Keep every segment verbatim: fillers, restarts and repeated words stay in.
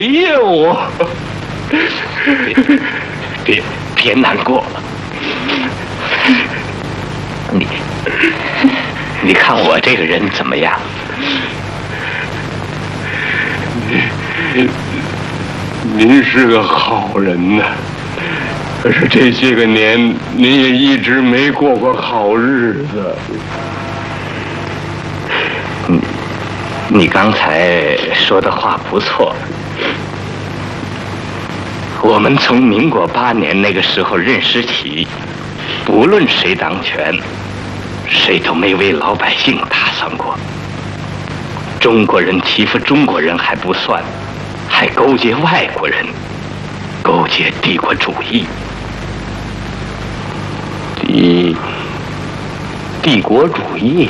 哎呦，别别别难过，你你看我这个人怎么样？ 您您是个好人呐，可是这些个年您也一直没过过好日子。 你你刚才说的话不错。我们从民国八年那个时候认识起，不论谁当权，谁都没为老百姓打算过。中国人欺负中国人还不算，还勾结外国人，勾结帝国主义。 帝帝国主义，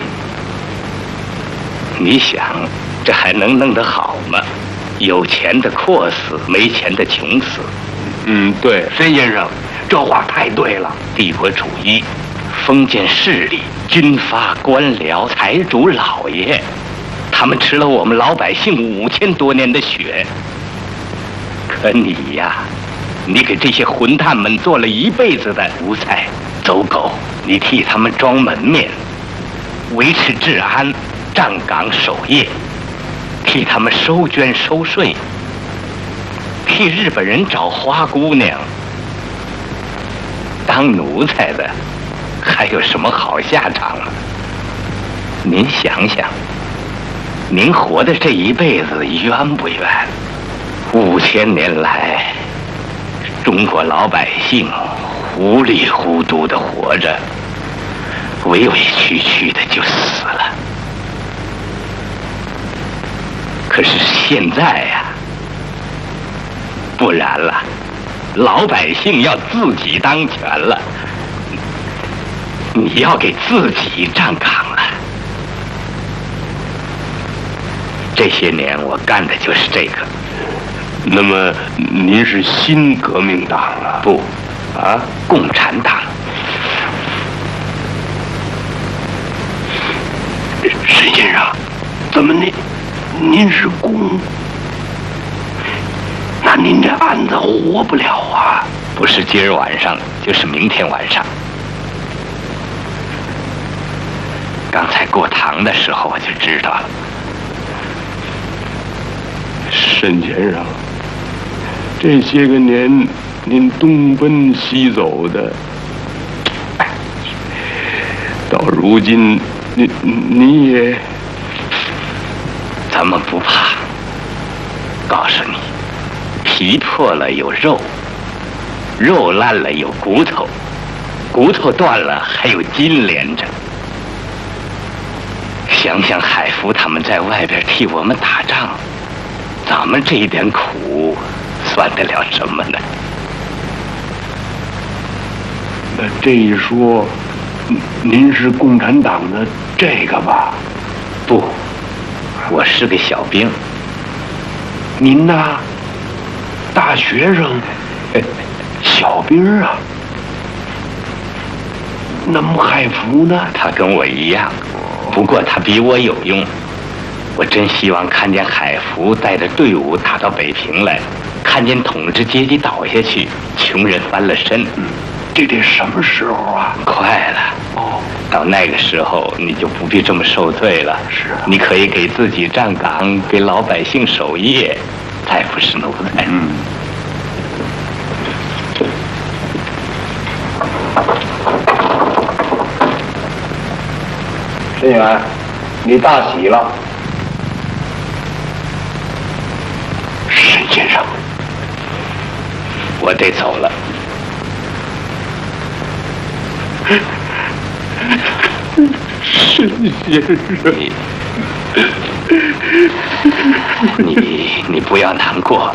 你想，这还能弄得好吗？有钱的阔死，没钱的穷死。 嗯，对， 申先生，这话太对了。 帝国主义、封建势力、军阀、官僚、财主老爷，他们吃了我们老百姓五千多年的血。可你呀，你给这些混蛋们做了一辈子的奴才、走狗，你替他们装门面，维持治安、站岗守夜，替他们收捐收税，替日本人找花姑娘。当奴才的还有什么好下场啊？您想想，您活的这一辈子冤不冤？五千年来，中国老百姓糊里糊涂的活着，委委屈屈的就死了。可是现在呀，不然了，老百姓要自己当权了，你要给自己站岗了。这些年我干的就是这个。 那么您是新革命党啊？ 不，啊，共产党。 申先生，怎么您您是共？那您这案子活不了啊！ 不是今儿晚上，就是明天晚上。刚才过堂的时候我就知道了。 申先生，这些个年您东奔西走的，到如今您您也…… 咱们不怕，告诉你，皮破了有肉，肉烂了有骨头，骨头断了还有筋连着。想想海福他们在外边替我们打仗，咱们这一点苦算得了什么呢？ 那这一说，您是共产党的这个吧？ 不，我是个小兵。 您呐，大学生，小兵啊。那么海福呢？ 他跟我一样，不过他比我有用。我真希望看见海福带着队伍打到北平来，看见统治阶级倒下去，穷人翻了身。 嗯，这得什么时候啊？ 快了。 哦， 到那个时候你就不必这么受罪了。 是啊， 你可以给自己站岗，给老百姓守夜，再不是奴才。 嗯。 申元，你大喜了。申先生， 我得走了。 申先生， 你你你不要难过。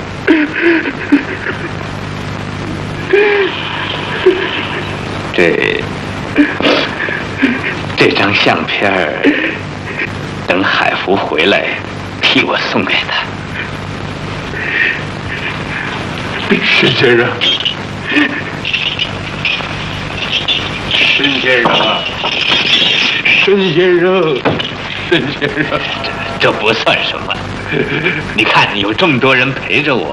这这张相片儿，等海福回来，替我送给他。 申先生，申先生啊，申先生，申先生， 这不算什么。你看，有这么多人陪着我，